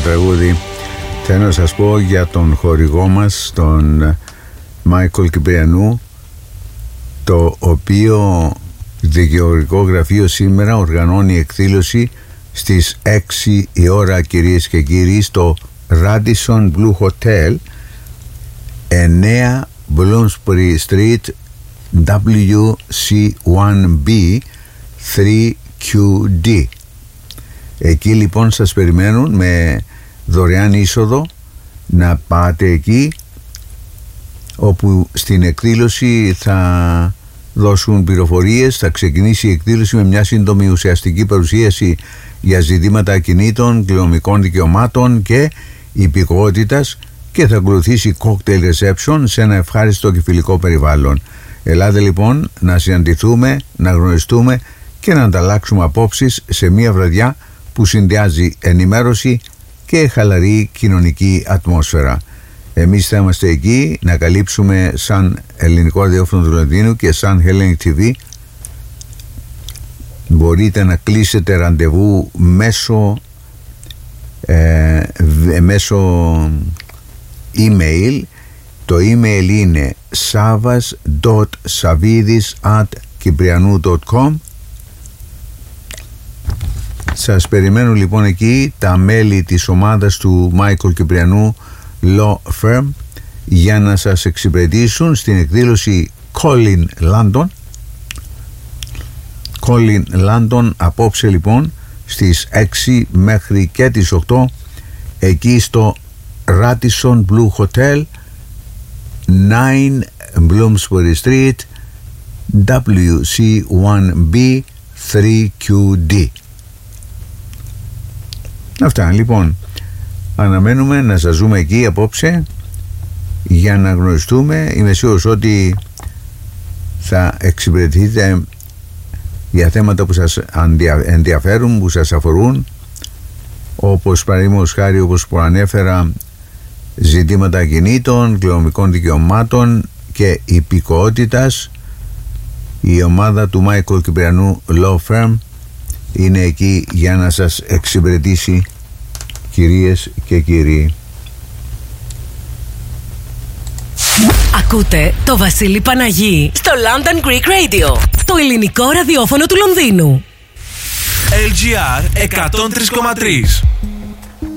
τραγούδι. Θέλω να σας πω για τον χορηγό μας, τον Μάικολ Κυπριανού, το οποίο δικηγορικό γραφείο σήμερα οργανώνει εκδήλωση στις 6 η ώρα, κυρίες και κύριοι, στο Radisson Blu Hotel, 9 Bloomsbury Street, WC1B 3QD. Εκεί λοιπόν σας περιμένουν με δωρεάν είσοδο να πάτε εκεί, όπου στην εκδήλωση θα δώσουν πληροφορίες. Θα ξεκινήσει η εκδήλωση με μια σύντομη ουσιαστική παρουσίαση για ζητήματα ακινήτων, κληρονομικών δικαιωμάτων και υπηκότητας και θα ακολουθήσει cocktail reception σε ένα ευχάριστο και φιλικό περιβάλλον. Ελάτε λοιπόν να συναντηθούμε, να γνωριστούμε και να ανταλλάξουμε απόψεις σε μια βραδιά που συνδυάζει ενημέρωση και χαλαρή κοινωνική ατμόσφαιρα. Εμείς θα είμαστε εκεί να καλύψουμε σαν ελληνικό ραδιόφωνο του Λονδίνου και σαν Hellenic TV. Μπορείτε να κλείσετε ραντεβού μέσω email. Το email είναι savas.savidis@kiprianou.com. Σας περιμένουν λοιπόν εκεί τα μέλη της ομάδας του Michael Κυπριανού Law Firm για να σας εξυπηρετήσουν στην εκδήλωση Calling London. Calling London απόψε λοιπόν στις 6 μέχρι και τις 8 εκεί στο Radisson Blu Hotel, 9 Bloomsbury Street, WC1B 3QD. Αυτά λοιπόν. Αναμένουμε να σας ζούμε εκεί απόψε για να γνωριστούμε. Είμαι σίγουρος ότι θα εξυπηρετηθείτε για θέματα που σας ενδιαφέρουν, που σας αφορούν, όπως παραδείγματος χάρη, όπως προανέφερα, ζητήματα ακινήτων, κληρονομικών δικαιωμάτων και υπηκότητας. Η ομάδα του Michael Κυπριανού Law Firm είναι εκεί για να σας εξυπηρετήσει, κυρίες και κύριοι. Ακούτε το Βασίλη Παναγί στο London Greek Radio, το ελληνικό ραδιόφωνο του Λονδίνου. LGR 103,3.